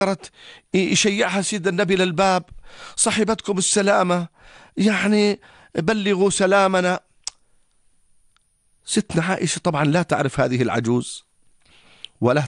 يشيعها سيد النبي للباب: صاحبتكم السلامة، يعني بلغوا سلامنا. ستنا عائشة طبعا لا تعرف هذه العجوز ولا